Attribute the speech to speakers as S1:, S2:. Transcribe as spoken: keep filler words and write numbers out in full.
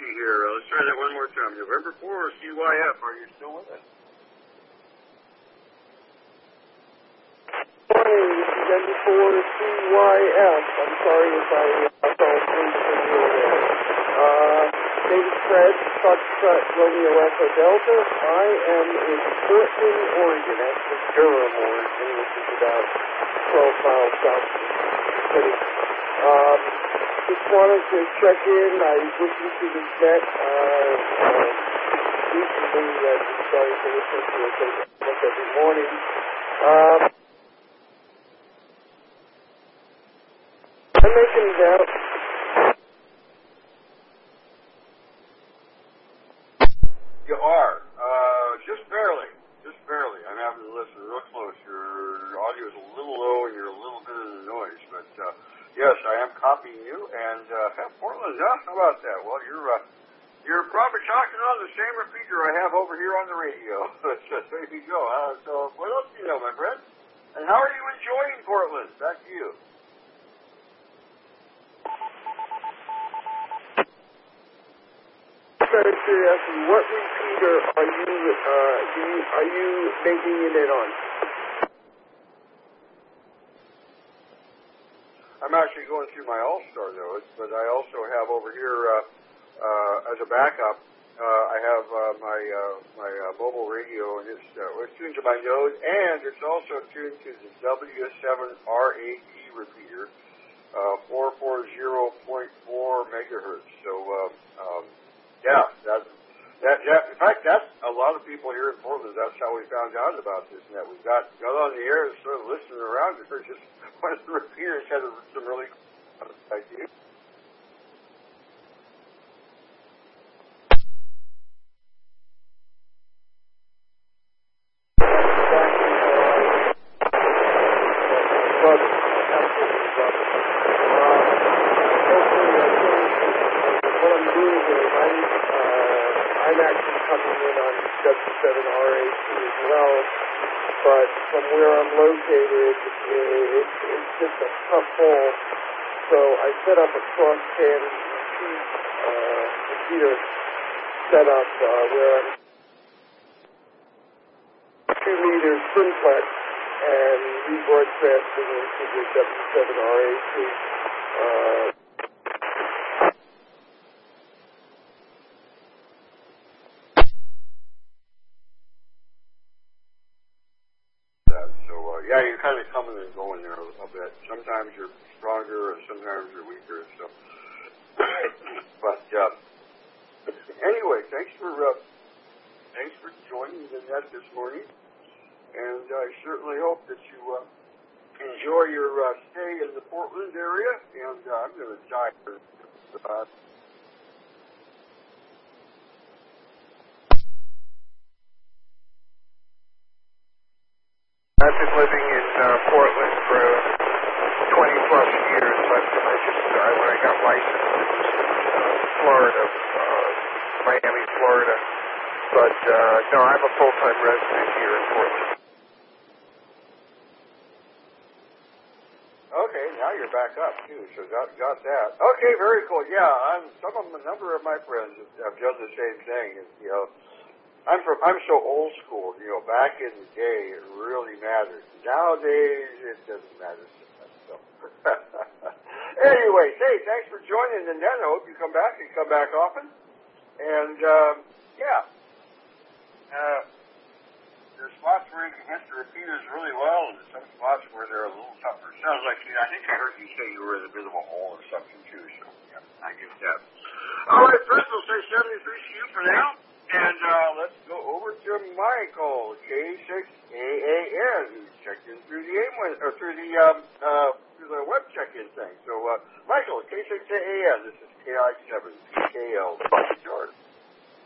S1: see here. Uh, let's try that one more time. November fourth, C Y F. Are you still with us?
S2: Morning, this is N four C Y F. I'm sorry if I uh, called things from you there. Uh, David Fred, Foxtrot, Romeo Echo Delta. I am in Portland, Oregon, actually Durham, Oregon, which is about twelve miles south of the city. Um, just wanted to check in. I listened to this net uh, uh, recently. I just started to listen to it almost every morning. Um, I'm making it out.
S1: You are. Uh, just barely. Just barely. I'm having to listen real close. Your audio is a little low and you're a little bit in the noise. But, uh, yes, I am copying you. And, uh, Portland, huh? How about that? Well, you're, uh, you're probably talking on the same repeater I have over here on the radio. So there you go. Uh, so what else do you know, my friend? And how are you enjoying Portland? Back to you.
S2: Out of curiosity, what repeater are you, uh, do you, are you making it in on?
S1: I'm actually going through my All-Star notes, but I also have over here, uh, uh, as a backup, uh, I have uh, my uh, my uh, mobile radio, and it's, uh, it's tuned to my node, and it's also tuned to the W seven R eight E repeater, uh, four forty point four megahertz. So, uh, um, yeah, that, that, that, in fact, that's a lot of people here in Portland. That's how we found out about this net. We got got on the air and started listening around because just one of the repeaters had some really cool ideas.
S2: I'm actually coming in on W seven R eight as well, but from where I'm located, it, it's just a tough haul. So I set up a cross-channel uh, repeater setup uh, where I'm two meters simplex and rebroadcasting into the W seven R eight. Uh,
S1: Yeah, you're kind of coming and going there a, a bit. Sometimes you're stronger, and sometimes you're weaker. So, but uh, anyway, thanks for uh, thanks for joining the net this morning, and I certainly hope that you uh, enjoy your uh, stay in the Portland area. And uh, I'm going to die for uh,
S3: I've been living in uh, Portland for twenty plus years, but I just, uh, when I got licensed, it was in uh, Florida, uh, Miami, Florida. But, uh, no, I'm a full-time resident here in Portland.
S1: Okay, now you're back up, too, so got got that. Okay, very cool. Yeah, I'm, some of a number of my friends have done the same thing, and, you know, I'm from, I'm so old school, you know, back in the day, it really mattered. Nowadays, it doesn't matter so much, so. Anyway, hey, thanks for joining the net. I hope you come back and come back often. And, um, yeah. Uh, there's spots where you can hit the repeaters really well, and there's some spots where they're a little tougher. Sounds like, I think I heard you say you were in a bit of a hole or something, too, so, yeah, I get that. All right, first we'll say seventy-three C U for now. And uh, let's go over to Michael, K six A A N, who checked in through the AIM, or through the um, uh, through the web check-in thing. So, uh, Michael, K six A A N, this is K I seven P K L. George.